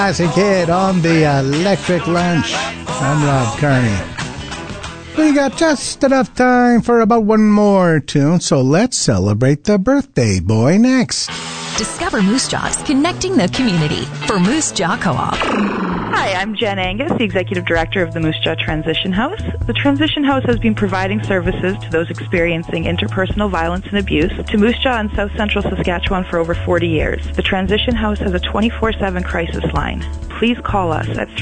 Classic hit on the Electric Lunch. I'm Rob Kearney. We got just enough time for about one more tune, so let's celebrate the birthday boy next. Discover Moose Jaws, connecting the community for Moose Jaw Co-op. Hi, I'm Jen Angus, the Executive Director of the Moose Jaw Transition House. The Transition House has been providing services to those experiencing interpersonal violence and abuse to Moose Jaw in South Central Saskatchewan for over 40 years. The Transition House has a 24/7 crisis line. Please call us at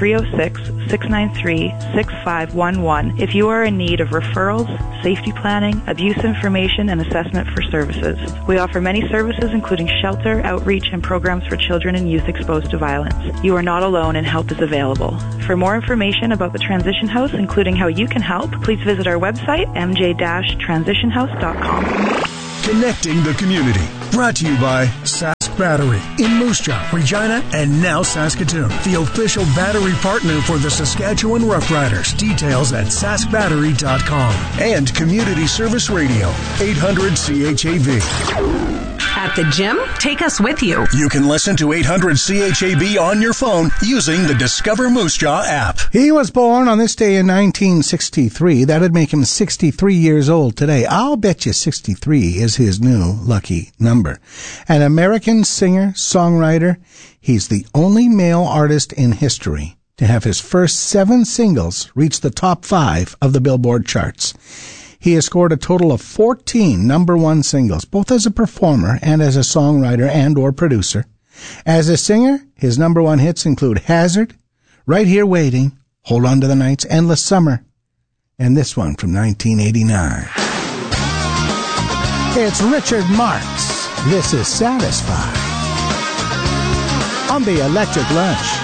306-693-6511 if you are in need of referrals, safety planning, abuse information, and assessment for services. We offer many services including shelter, outreach, and programs for children and youth exposed to violence. You are not alone and help is available. For more information about the Transition House, including how you can help, please visit our website, mj-transitionhouse.com. Connecting the community. Brought to you by Sask Battery in Moose Jaw, Regina, and now Saskatoon. The official battery partner for the Saskatchewan Roughriders. Details at saskbattery.com. And Community Service Radio, 800 CHAB. At the gym? Take us with you. You can listen to 800 CHAB on your phone using the Discover Moose Jaw app. He was born on this day in 1963. That'd make him 63 years old today. I'll bet you 63 is his new lucky number. An American singer, songwriter. He's the only male artist in history to have his first 7 singles reach the top 5 of the Billboard charts. He has scored a total of 14 number 1 singles, both as a performer and as a songwriter and or producer. As a singer, his number 1 hits include Hazard, Right Here Waiting, Hold On to the Night's Endless Summer, and this one from 1989. It's Richard Marx. This is Satisfied on the Electric Lunch.